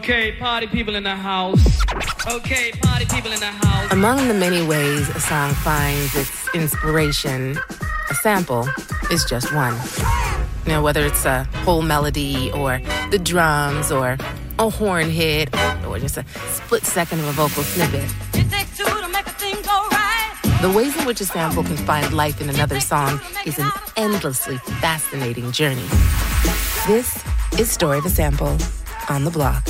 Okay, party people in the house. Okay, party people in the house. Among the many ways a song finds its inspiration, a sample is just one. You know, whether it's a whole melody or the drums or a horn hit or just a split second of a vocal snippet. It takes two to make a thing go right. The ways in which a sample can find life in another song is an endlessly fascinating journey. This is Story of a Sample on The Block.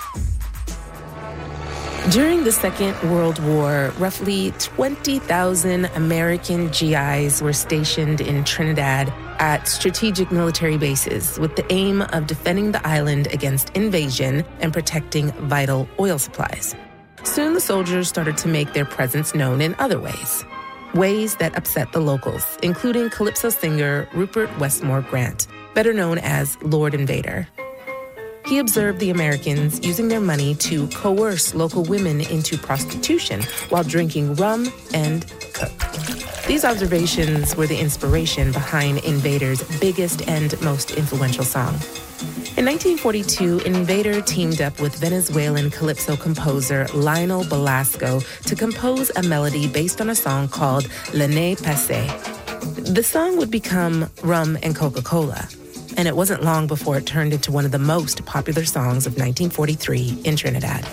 During the Second World War, roughly 20,000 American GIs were stationed in Trinidad at strategic military bases with the aim of defending the island against invasion and protecting vital oil supplies. Soon the soldiers started to make their presence known in other ways that upset the locals, including calypso singer Rupert Westmore Grant, better known as Lord Invader. He observed the Americans using their money to coerce local women into prostitution while drinking rum and coke. These observations were the inspiration behind Invader's biggest and most influential song. In 1942, Invader teamed up with Venezuelan calypso composer Lionel Belasco to compose a melody based on a song called L'année passée. The song would become Rum and Coca-Cola, and it wasn't long before it turned into one of the most popular songs of 1943 in Trinidad.